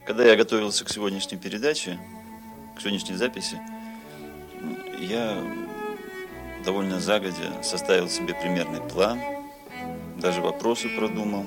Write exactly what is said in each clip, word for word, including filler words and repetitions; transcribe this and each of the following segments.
Когда я готовился к сегодняшней передаче, к сегодняшней записи, я довольно загодя составил себе примерный план, даже вопросы продумал.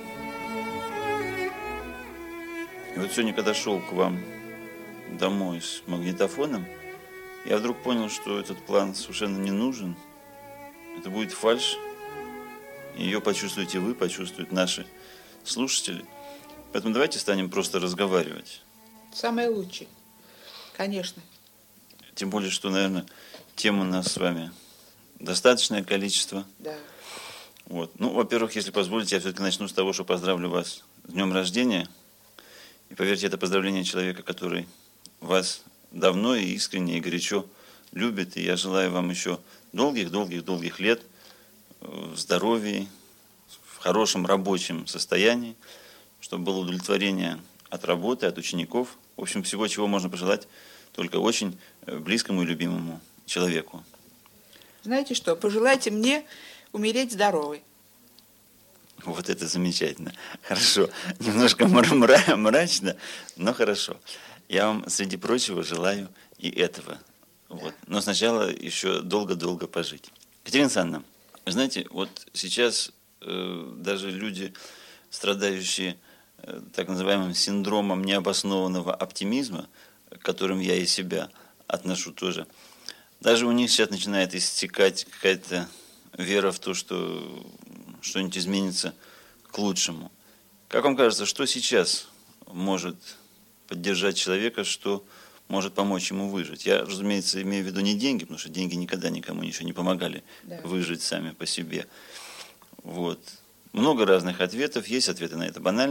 И вот сегодня, когда шел к вам домой с магнитофоном, я вдруг понял, что этот план совершенно не нужен. Это будет фальшь. Ее почувствуете вы, почувствуют наши слушатели. Поэтому давайте станем просто разговаривать. Самое лучшее, конечно. Тем более, что, наверное, тем у нас с вами достаточное количество. Да. Вот. Ну, во-первых, если позволите, я все-таки начну с того, что поздравлю вас с днем рождения. И поверьте, это поздравление человека, который вас давно и искренне, и горячо любит. И я желаю вам еще долгих-долгих-долгих лет в здоровье, в хорошем рабочем состоянии, чтобы было удовлетворение от работы, от учеников. В общем, всего, чего можно пожелать только очень близкому и любимому человеку. Знаете что, пожелайте мне умереть здоровой. Вот это замечательно. Хорошо. Немножко мра- мрачно, но хорошо. Я вам, среди прочего, желаю и этого. Вот. Но сначала еще долго-долго пожить. Катерина Александровна, вы знаете, вот сейчас э, даже люди, страдающие э, так называемым синдромом необоснованного оптимизма, к которым я и себя отношу тоже, даже у них сейчас начинает истекать какая-то вера в то, что что-нибудь изменится к лучшему. Как вам кажется, что сейчас может поддержать человека, что может помочь ему выжить? Я, разумеется, имею в виду не деньги, потому что деньги никогда никому ничего не помогали Да. выжить сами по себе. Вот. Много разных ответов, есть ответы на это банально.